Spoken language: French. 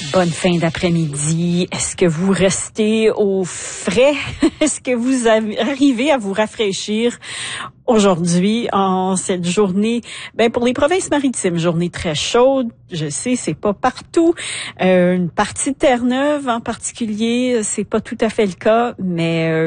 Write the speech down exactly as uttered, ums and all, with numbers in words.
bonne fin d'après-midi. Est-ce que vous restez au frais? Est-ce que vous arrivez à vous rafraîchir aujourd'hui en cette journée? Ben pour les provinces maritimes, journée très chaude. Je sais, c'est pas partout. Euh, une partie de Terre-Neuve en particulier, c'est pas tout à fait le cas, mais euh,